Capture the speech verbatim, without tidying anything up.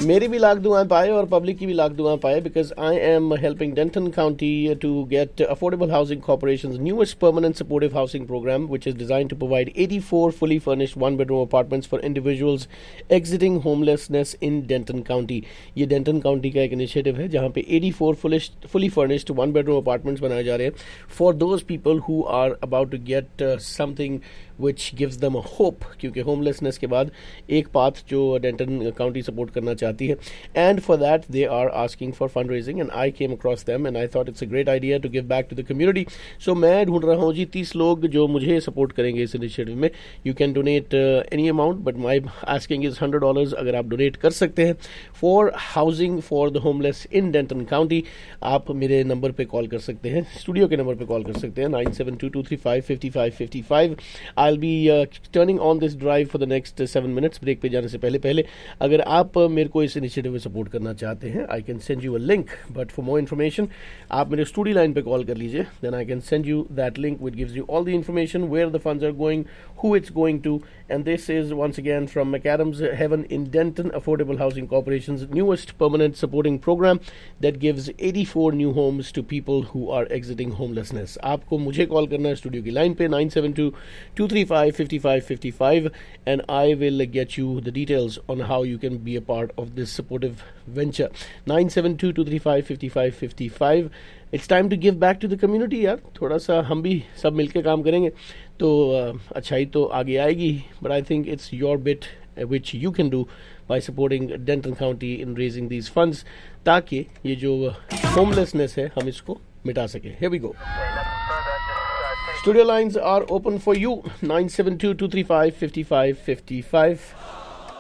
मेरी भी लाख दुआएं पाए और पब्लिक की भी लाख दुआएं पाए, because I am helping Danton county to get affordable housing कॉर्पोरेशन's newest permanent supportive housing program, which is designed to provide eighty-four fully furnished one-bedroom apartments for individuals exiting homelessness in Denton County. ये Danton county का एक initiative है जहाँ पे eighty-four fully furnished one-bedroom apartments बनाए जा रहे हैं for those people who are about to get uh, something which gives them a hope, क्योंकि होमलेसनेस के बाद एक पाथ जो डेंटन काउंटी सपोर्ट करना चाहती है, and for that they are asking for fund raising and I came across them and I thought it's a great idea to give back to the community. सो मैं ढूंढ रहा हूँ जी तीस लोग जो मुझे सपोर्ट करेंगे इस इनिशिएटिव में. You can donate any amount, but my asking is hundred dollars अगर आप डोनेट कर सकते हैं for housing for the homeless in Danton county. आप मेरे नंबर पर कॉल कर सकते हैं, स्टूडियो के नंबर पर कॉल कर सकते हैं nine seven to to three five fifty five fifty five. I'll be uh, turning on this drive for the next uh, seven minutes. Break पे जाने से पहले पहले अगर आप uh, मेरे को इस इनिशिएटिव में सपोर्ट करना चाहते हैं, I can send you a link. But for more information, आप मेरे स्टूडियो लाइन पे कॉल कर लीजिए. Then I can send you that link which gives you all the information, where the funds are going, who it's going to. And this is once again from McAdams Heaven in Denton, Affordable Housing Corporation's newest permanent supporting program that gives eighty-four new homes to people who are exiting homelessness. आपको मुझे call करना है studio की line पे nine seven to to three five fifty five fifty five and I will get you the details on how you can be a part of this supportive venture. Nine seven to to three five fifty five fifty five. It's time to give back to the community यार. थोड़ा सा हम भी सब मिलके काम करेंगे तो uh, अच्छाई तो आगे आएगी. But I think it's your bit uh, which you can do by supporting Denton County in raising these funds, ताकि ये जो homelessness है हम इसको मिटा सके. Here we go. Studio lines are open for you. nine seven two, two three five, five five five five.